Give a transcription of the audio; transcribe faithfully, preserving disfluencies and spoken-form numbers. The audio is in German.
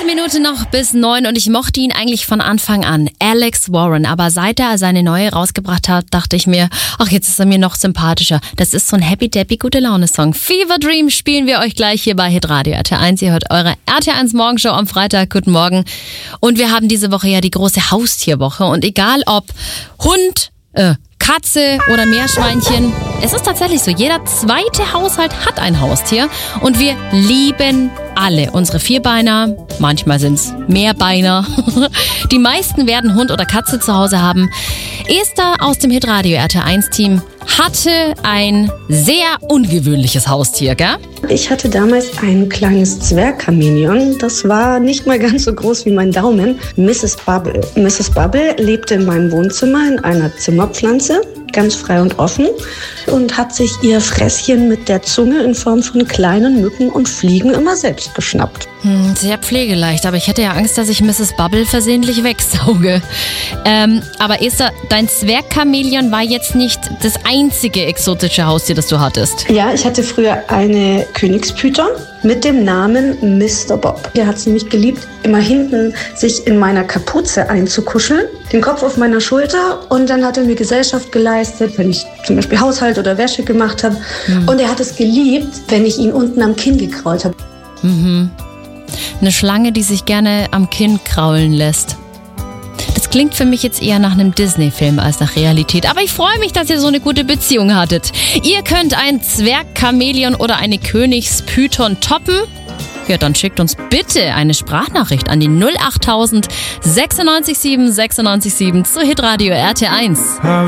Letzte Minute noch bis neun und ich mochte ihn eigentlich von Anfang an. Alex Warren. Aber seit er seine neue rausgebracht hat, dachte ich mir, ach, jetzt ist er mir noch sympathischer. Das ist so ein happy-dappy Gute-Laune-Song. Fever Dream spielen wir euch gleich hier bei Hitradio R T eins. Ihr hört eure R T eins Morgenshow am Freitag. Guten Morgen. Und wir haben diese Woche ja die große Haustierwoche. Und egal ob Hund, äh, Katze oder Meerschweinchen. Es ist tatsächlich so, jeder zweite Haushalt hat ein Haustier und wir lieben alle unsere Vierbeiner, manchmal sind es Mehrbeiner. Die meisten werden Hund oder Katze zu Hause haben. Esther aus dem Hitradio R T eins Team hatte ein sehr ungewöhnliches Haustier, gell? Ich hatte damals ein kleines Zwergchamäleon. Das war nicht mal ganz so groß wie mein Daumen. Misses Bubble. Misses Bubble lebte in meinem Wohnzimmer in einer Zimmerpflanze, ganz frei und offen, und hat sich ihr Fresschen mit der Zunge in Form von kleinen Mücken und Fliegen immer selbst geschnappt. Hm, sehr pflegeleicht, aber ich hätte ja Angst, dass ich Misses Bubble versehentlich wegsauge. Ähm, aber Esther, dein Zwergchamäleon war jetzt nicht das einzige exotische Haustier, das du hattest. Ja, ich hatte früher eine Königspython mit dem Namen Mister Bob. Der hat es nämlich geliebt, immer hinten sich in meiner Kapuze einzukuscheln, den Kopf auf meiner Schulter, und dann hat er mir Gesellschaft geleistet, wenn ich zum Beispiel Haushalt oder Wäsche gemacht habe. Mhm. Und er hat es geliebt, wenn ich ihn unten am Kinn gekrault habe. Mhm. Eine Schlange, die sich gerne am Kinn kraulen lässt. Das klingt für mich jetzt eher nach einem Disney-Film als nach Realität. Aber ich freue mich, dass ihr so eine gute Beziehung hattet. Ihr könnt ein Zwergchamäleon oder eine Königspython toppen. Ja, dann schickt uns bitte eine Sprachnachricht an die null acht tausend sechsundneunzig sieben sechsundneunzig sieben zu Hitradio R T eins.